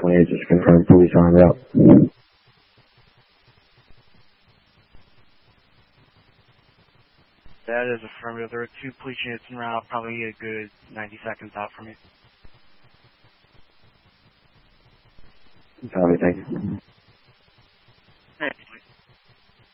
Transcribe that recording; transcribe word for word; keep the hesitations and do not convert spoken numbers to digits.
twenty-eight, just confirm police on route. That is affirmative. There are two police units en route, probably a good ninety seconds out from you. Copy, thank you.